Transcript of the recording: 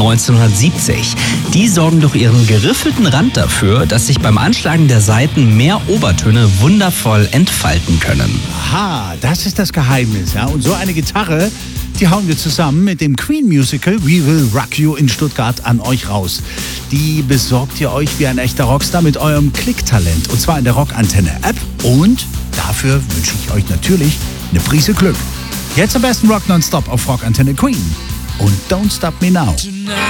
1970. Die sorgen durch ihren geriffelten Rand dafür, dass sich beim Anschlagen der Saiten mehr Obertöne wundervoll entfalten können. Aha, das ist das Geheimnis. Ja? Und so eine Gitarre, die hauen wir zusammen mit dem Queen-Musical We Will Rock You in Stuttgart an euch raus. Die besorgt ihr euch wie ein echter Rockstar mit eurem Klicktalent. Und zwar in der Rockantenne-App. Und dafür wünsche ich euch natürlich eine Prise Glück. Jetzt am besten Rock nonstop auf Rockantenne Queen. Und Don't Stop Me Now.